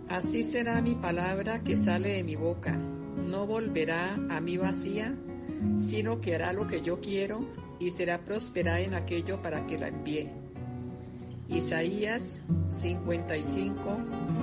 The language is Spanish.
Así será mi palabra que sale de mi boca. No volverá a mí vacía, sino que hará lo que yo quiero y será prosperada en aquello para que la envíe. Isaías 55,